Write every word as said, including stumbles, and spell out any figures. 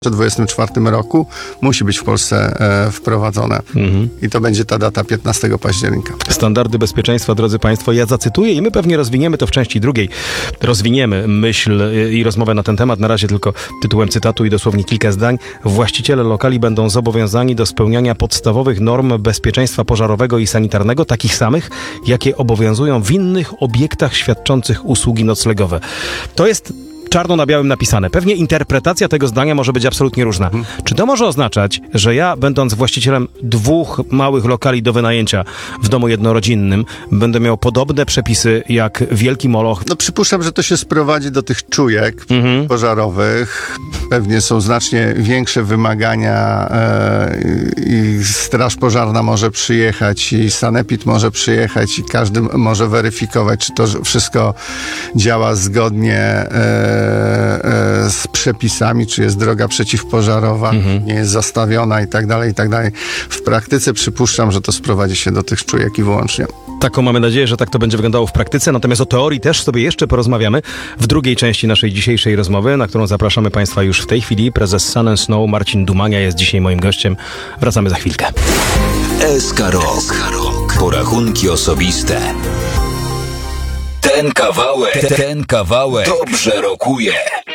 dwudziestym czwartym roku musi być w Polsce e, wprowadzone. Mhm. I to będzie ta data piętnastego października. Standardy bezpieczeństwa, drodzy Państwo, ja zacytuję i my pewnie rozwiniemy to w części drugiej. Rozwiniemy myśl i rozmowę na ten temat. Na razie tylko tytułem cytatu i dosłownie kilka zdań. Właściciele lokali będą zobowiązani do spełniania podstawowych norm bezpieczeństwa pożarowego i sanitarnego, takich samych, jakie obowiązują w innych obiektach świadczących usługi noclegowe. To jest czarno na białym napisane. Pewnie interpretacja tego zdania może być absolutnie różna. Hmm. Czy to może oznaczać, że ja, będąc właścicielem dwóch małych lokali do wynajęcia w domu jednorodzinnym, będę miał podobne przepisy jak Wielki Moloch? No przypuszczam, że to się sprowadzi do tych czujek mhm. pożarowych. Pewnie są znacznie większe wymagania e, i Straż Pożarna może przyjechać i sanepid może przyjechać i każdy może weryfikować, czy to wszystko działa zgodnie e, z przepisami, czy jest droga przeciwpożarowa, mhm. nie jest zastawiona i tak dalej, i tak dalej. W praktyce przypuszczam, że to sprowadzi się do tych czujek i wyłącznie. Taką mamy nadzieję, że tak to będzie wyglądało w praktyce, natomiast o teorii też sobie jeszcze porozmawiamy w drugiej części naszej dzisiejszej rozmowy, na którą zapraszamy Państwa już w tej chwili. Prezes Sun and Snow Marcin Dumania jest dzisiaj moim gościem. Wracamy za chwilkę. S K Rok. Porachunki osobiste. Ten kawałek, ten kawałek dobrze rokuje.